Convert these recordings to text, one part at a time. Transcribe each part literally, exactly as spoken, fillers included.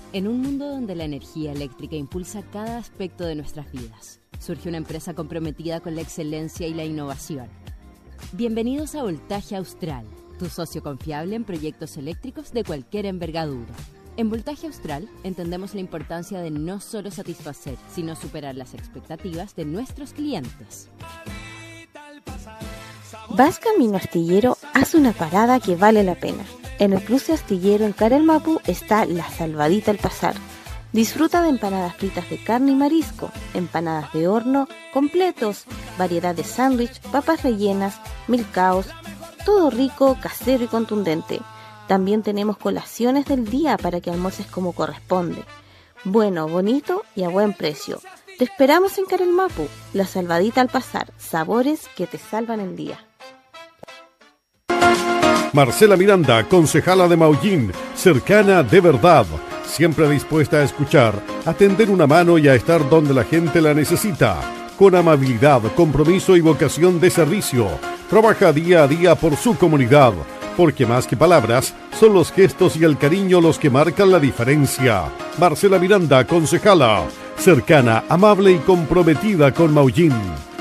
En un mundo donde la energía eléctrica impulsa cada aspecto de nuestras vidas, surge una empresa comprometida con la excelencia y la innovación. Bienvenidos a Voltaje Austral, tu socio confiable en proyectos eléctricos de cualquier envergadura. En Voltaje Austral entendemos la importancia de no solo satisfacer, sino superar las expectativas de nuestros clientes. Vas camino astillero, haz una parada que vale la pena. En el cruce astillero en Carelmapu está La Salvadita al Pasar. Disfruta de empanadas fritas de carne y marisco, empanadas de horno, completos, variedad de sándwich, papas rellenas, milcaos, todo rico, casero y contundente. También tenemos colaciones del día para que almuerces como corresponde. Bueno, bonito y a buen precio. Te esperamos en Carelmapu, La Salvadita al Pasar, sabores que te salvan el día. Marcela Miranda, concejala de Maullín, cercana de verdad, siempre dispuesta a escuchar, a tender una mano y a estar donde la gente la necesita. Con amabilidad, compromiso y vocación de servicio, trabaja día a día por su comunidad, porque más que palabras, son los gestos y el cariño los que marcan la diferencia. Marcela Miranda, concejala, cercana, amable y comprometida con Maullín.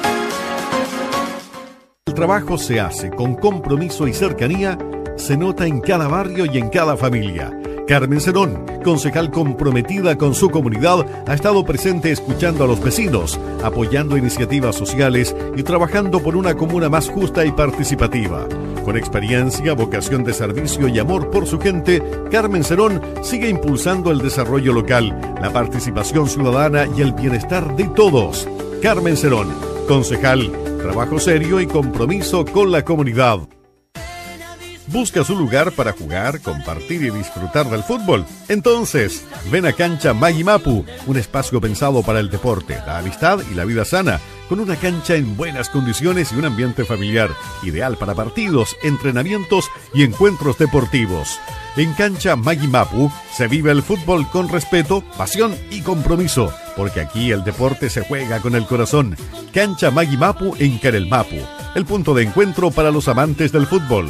El trabajo se hace con compromiso y cercanía, se nota en cada barrio y en cada familia. Carmen Cerón, concejal comprometida con su comunidad, ha estado presente escuchando a los vecinos, apoyando iniciativas sociales y trabajando por una comuna más justa y participativa. Con experiencia, vocación de servicio y amor por su gente, Carmen Cerón sigue impulsando el desarrollo local, la participación ciudadana y el bienestar de todos. Carmen Cerón, concejal, trabajo serio y compromiso con la comunidad. ¿Buscas un lugar para jugar, compartir y disfrutar del fútbol? Entonces, ven a Cancha Mayimapu, un espacio pensado para el deporte, la amistad y la vida sana, con una cancha en buenas condiciones y un ambiente familiar, ideal para partidos, entrenamientos y encuentros deportivos. En Cancha Mayimapu se vive el fútbol con respeto, pasión y compromiso, porque aquí el deporte se juega con el corazón. Cancha Mayimapu en Carelmapu, el punto de encuentro para los amantes del fútbol.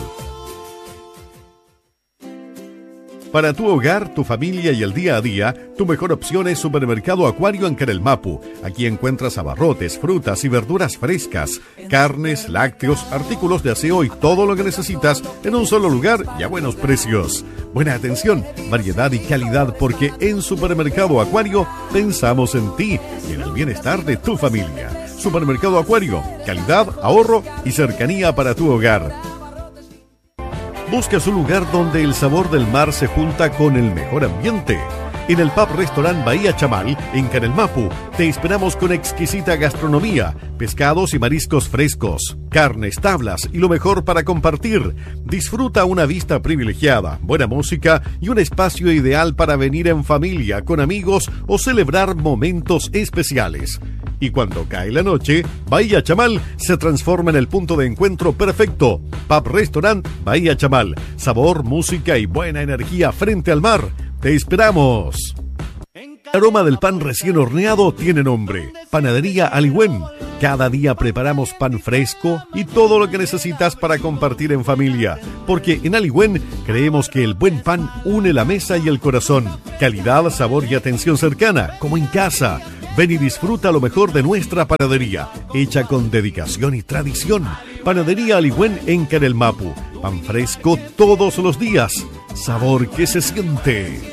Para tu hogar, tu familia y el día a día, tu mejor opción es Supermercado Acuario en Carelmapu. Aquí encuentras abarrotes, frutas y verduras frescas, carnes, lácteos, artículos de aseo y todo lo que necesitas en un solo lugar y a buenos precios. Buena atención, variedad y calidad, porque en Supermercado Acuario pensamos en ti y en el bienestar de tu familia. Supermercado Acuario, calidad, ahorro y cercanía para tu hogar. Buscas un lugar donde el sabor del mar se junta con el mejor ambiente. En el Pub Restaurant Bahía Chamal, en Carelmapu, te esperamos con exquisita gastronomía, pescados y mariscos frescos, carnes, tablas y lo mejor para compartir. Disfruta una vista privilegiada, buena música y un espacio ideal para venir en familia, con amigos o celebrar momentos especiales. Y cuando cae la noche, Bahía Chamal se transforma en el punto de encuentro perfecto. Pub Restaurant Bahía Chamal. Sabor, música y buena energía frente al mar. ¡Te esperamos! El aroma del pan recién horneado tiene nombre. Panadería Aligüen. Cada día preparamos pan fresco y todo lo que necesitas para compartir en familia. Porque en Aligüen creemos que el buen pan une la mesa y el corazón. Calidad, sabor y atención cercana, como en casa. Ven y disfruta lo mejor de nuestra panadería, hecha con dedicación y tradición. Panadería Aligüen en Carelmapu. Pan fresco todos los días. Sabor que se siente.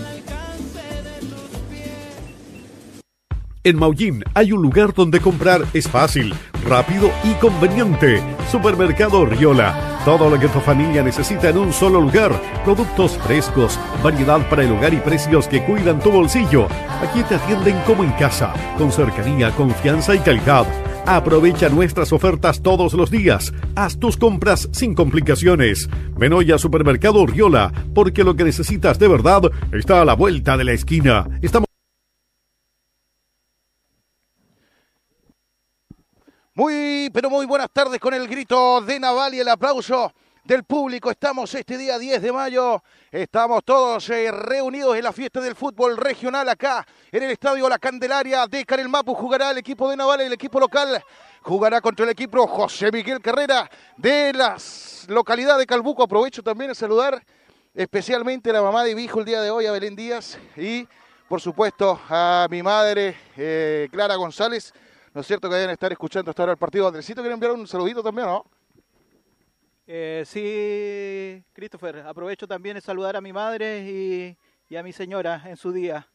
En Maullín hay un lugar donde comprar es fácil, rápido y conveniente. Supermercado Riola. Todo lo que tu familia necesita en un solo lugar. Productos frescos, variedad para el hogar y precios que cuidan tu bolsillo. Aquí te atienden como en casa, con cercanía, confianza y calidad. Aprovecha nuestras ofertas todos los días. Haz tus compras sin complicaciones. Ven hoy a Supermercado Riola, porque lo que necesitas de verdad está a la vuelta de la esquina. Estamos Muy, pero muy buenas tardes con el grito de Naval y el aplauso del público. Estamos este día diez de mayo, estamos todos eh, reunidos en la fiesta del fútbol regional acá en el Estadio La Candelaria de Carelmapu. Jugará el equipo de Naval y el equipo local jugará contra el equipo José Miguel Carrera de la localidad de Calbuco. Aprovecho también a saludar especialmente a la mamá de mi hijo el día de hoy, a Belén Díaz, y por supuesto a mi madre, eh, Clara González, ¿no es cierto?, que deben estar escuchando hasta ahora el partido. Andresito, ¿quiere enviar un saludito también, no? Eh, sí, Christopher, aprovecho también de saludar a mi madre y, y a mi señora en su día.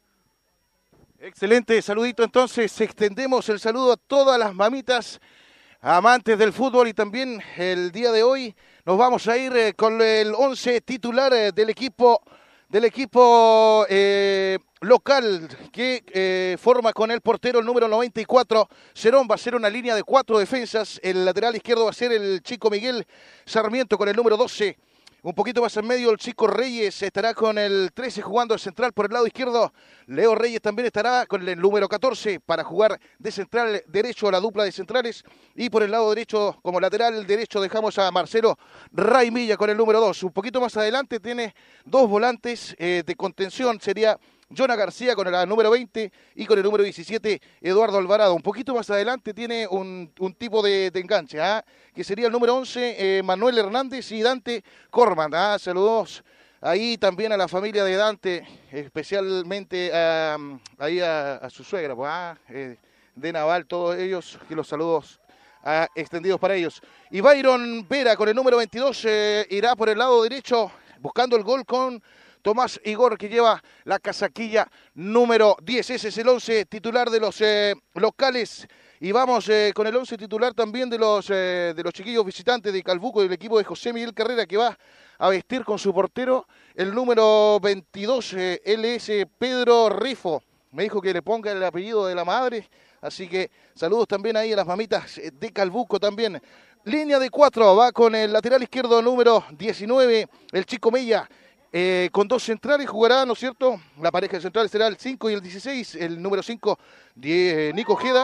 Excelente, saludito entonces, extendemos el saludo a todas las mamitas amantes del fútbol y también el día de hoy nos vamos a ir eh, con el once titular eh, del equipo del equipo eh, local que eh, forma con el portero el número noventa y cuatro, Cerón. Va a ser una línea de cuatro defensas, el lateral izquierdo va a ser el chico Miguel Sarmiento con el número doce. Un poquito más en medio el chico Reyes estará con el trece jugando de central por el lado izquierdo. Leo Reyes también estará con el número catorce para jugar de central derecho a la dupla de centrales. Y por el lado derecho, como lateral derecho, dejamos a Marcelo Raimilla con el número dos. Un poquito más adelante tiene dos volantes eh, de contención. Sería Jonah García con el número veinte y con el número diecisiete Eduardo Alvarado. Un poquito más adelante tiene un, un tipo de, de enganche, ¿eh? que sería el número once, eh, Manuel Hernández y Dante Corman. ¿eh? Saludos ahí también a la familia de Dante, especialmente a, ahí a, a su suegra, pues, ¿eh? de Naval, todos ellos, y los saludos eh, extendidos para ellos. Y Byron Vera con el número veintidós eh, irá por el lado derecho buscando el gol con Tomás Igor, que lleva la casaquilla número diez. Ese es el once titular de los eh, locales. Y vamos eh, con el once titular también de los, eh, de los chiquillos visitantes de Calbuco, del equipo de José Miguel Carrera, que va a vestir con su portero el número veintidós, eh, él es eh, Pedro Rifo. Me dijo que le ponga el apellido de la madre, así que saludos también ahí a las mamitas de Calbuco también. Línea de cuatro, va con el lateral izquierdo número diecinueve, el chico Mella. Eh, con dos centrales jugará, ¿no es cierto? La pareja de centrales será el cinco y el dieciséis, el número cinco, Die, Nico Ojeda,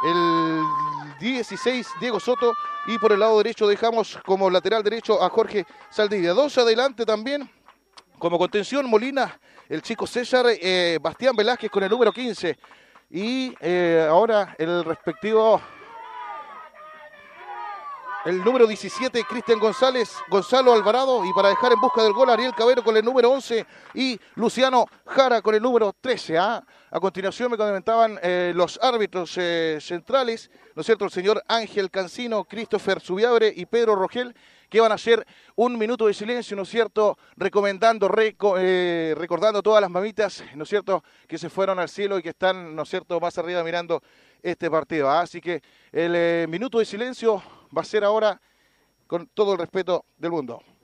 el dieciséis, Diego Soto, y por el lado derecho dejamos como lateral derecho a Jorge Saldivia. Dos adelante también, como contención, Molina, el chico César, eh, Bastián Velázquez con el número quince, y eh, ahora el respectivo... El número diecisiete, Cristian González, Gonzalo Alvarado, y para dejar en busca del gol, Ariel Cabero con el número once y Luciano Jara con el número trece. ¿ah? A continuación me comentaban eh, los árbitros eh, centrales, ¿no es cierto? El señor Ángel Cancino, Christopher Subiabre y Pedro Rogel, que van a hacer un minuto de silencio, ¿no es cierto? Recomendando, reco eh, recordando a todas las mamitas, ¿no es cierto?, que se fueron al cielo y que están, ¿no es cierto?, más arriba mirando este partido. ¿ah? Así que el eh, minuto de silencio va a ser ahora con todo el respeto del mundo.